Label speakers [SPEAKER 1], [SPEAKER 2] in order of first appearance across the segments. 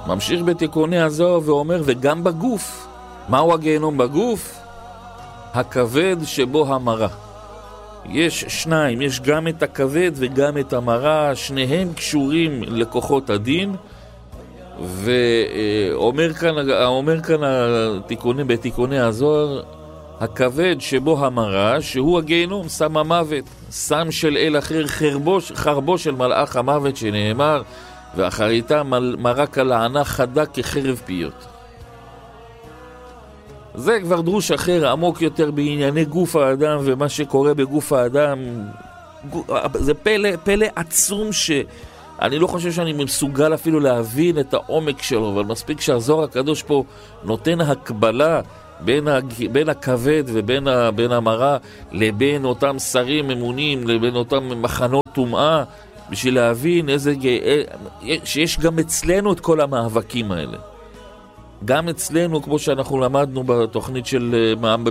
[SPEAKER 1] ממשיך בתיקוני הזוהר ואומר, וגם בגוף. מהו הגיהנום בגוף? הכבד שבו המרה. יש שניים, יש גם את הכבד וגם את המרה, שניהם קשורים לכוחות הדין, ואומר כאן בתיקוני הזוהר, הכבד שבו המרה, שהוא הגיהנום, שם המוות, שם של אל אחר, חרבו של מלאך המוות, שנאמר, ואחריתה מרק הלענה חדה כחרב פיות. זה כבר דרוש אחר, עמוק יותר בענייני גוף האדם ומה שקורה בגוף האדם. זה פלא עצום שאני לא חושב שאני מסוגל אפילו להבין את העומק שלו, אבל מספיק שהזוהר הקדוש פה נותן הקבלה בין הכבד ובין המרה לבין אותם שרים אמונים, לבין אותם מחנות טומאה, בשביל להבין שיש גם אצלנו את כל המאבקים האלה. גם אצלנו, כמו שאנחנו למדנו בתוכנית של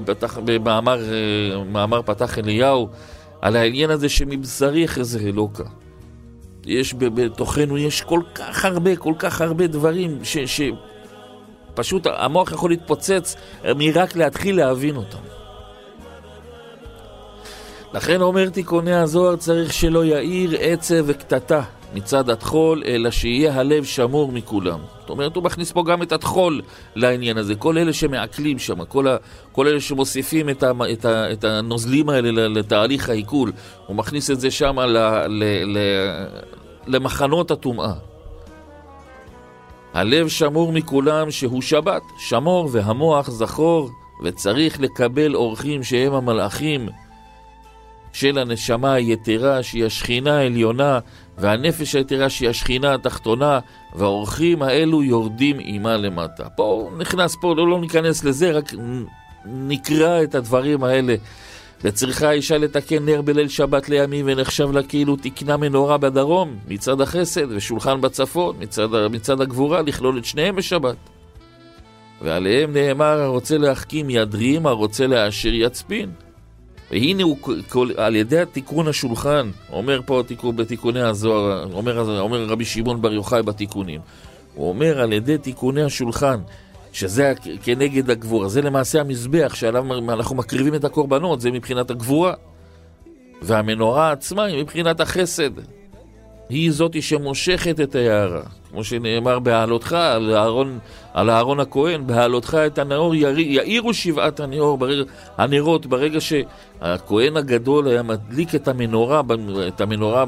[SPEAKER 1] מאמר פתח אליהו, על העניין הזה שמבשרי חזה אלוקה. יש בתוכנו, יש כל כך הרבה דברים שפשוט המוח יכול להתפוצץ מרק להתחיל להבין אותם. לכן אומר תיקוני הזוהר, צריך שלא יאיר עצב וקטטה מצד התחול, אלא שיהיה הלב שמור מכולם. זאת אומרת, הוא מכניס פה גם את התחול לעניין הזה. כל אלה שמעכלים שם, כל אלה שמוסיפים את הנוזלים האלה לתהליך העיכול, הוא מכניס את זה שם למחנות הטומאה. הלב שמור מכולם שהוא שבת, שמור, והמוח זכור, וצריך לקבל אורחים שהם המלאכים של הנשמה היתרה שהיא השכינה העליונה, והנפש היתרה שהיא השכינה התחתונה, והאורחים האלו יורדים עימה למטה. פה נכנס, פה לא ניכנס לזה, רק נקרא את הדברים האלה. וצריכה האישה לתקן נר בליל שבת לימים, ונחשב לה כאילו תקנה מנורה בדרום מצד החסד, ושולחן בצפון מצד הגבורה, לכלול את שניהם בשבת. ועליהם נאמר, הרוצה להחכים ידרים, הרוצה להעשיר יצפין. והנה הוא, על ידי התיקון השולחן, אומר פה בתיקוני הזוהר, אומר רבי שמעון בר יוחאי בתיקונים, הוא אומר על ידי תיקוני השולחן, שזה כנגד הגבורה, זה למעשה המזבח שעליו אנחנו מקריבים את הקורבנות, זה מבחינת הגבורה, והמנורה עצמה היא מבחינת החסד, היא זאת שמושכת את היערה, כמו שנאמר בהעלותך על אהרון הכהן, בהעלותך את הנאור יאירו שבעת הנרות, ברגע שהכהן הגדול היה מדליק את המנורה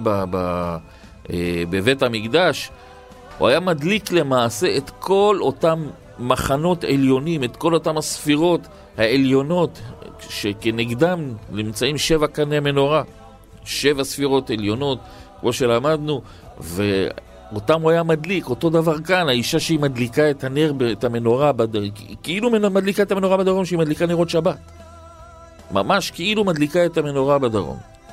[SPEAKER 1] בבית המקדש, הוא היה מדליק למעשה את כל אותם מחנות עליונים, את כל אותם הספירות העליונות שכנגדם נמצאים 7 קני מנורה, 7 ספירות עליונות כמו שלמדנו, ואותם הוא היה מדליק. אותו דבר כאן, האישה שהיא מדליקה את הנר, את המנורה בדרום, כאילו מדליקה את המנורה בדרום שהיא מדליקה נרות שבת, ממש כאילו מדליקה את המנורה בדרום.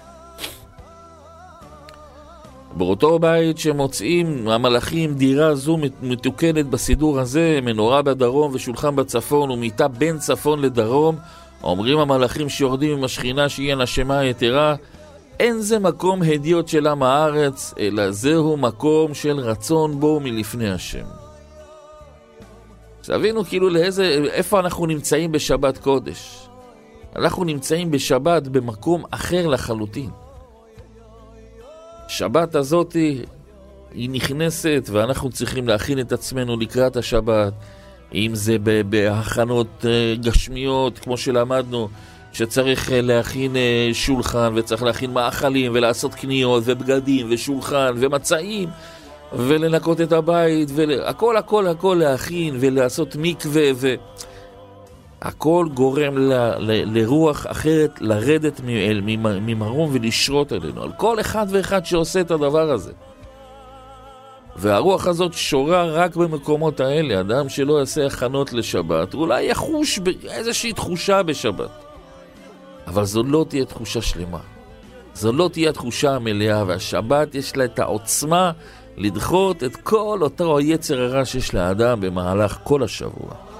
[SPEAKER 1] באותו בית שמוצאים המלאכים דירה זו מתוקנת בסידור הזה, מנורה בדרום ושולחן בצפון ומיטה בין צפון לדרום, אומרים המלאכים שיורדים עם השכינה שהיא הנשמה היתרה, אין זה מקום הדיות של עם הארץ, אלא זהו מקום של רצון בו מלפני השם. תבינו כאילו איפה אנחנו נמצאים בשבת קודש. אנחנו נמצאים בשבת במקום אחר לחלוטין. שבת הזאת היא נכנסת ואנחנו צריכים להכין את עצמנו לקראת השבת, אם זה בהכנות גשמיות כמו שלמדנו, שצריך להכין שולחן וצריך להכין מאכלים ולעשות קניות ובגדים ושולחן ומצעים ולנקות את הבית הכל להכין ולעשות מקווה, הכל גורם לרוח אחרת לרדת ממרום ולשרות עלינו, על כל אחד ואחד שעושה את הדבר הזה. והרוח הזאת שורה רק במקומות האלה. אדם שלא יעשה הכנות לשבת אולי יחוש באיזושהי תחושה בשבת, אבל זו לא תהיה תחושה שלמה, זו לא תהיה תחושה מלאה. והשבת יש לה את העוצמה לדחות את כל אותו היצר הרע שיש לאדם במהלך כל השבוע.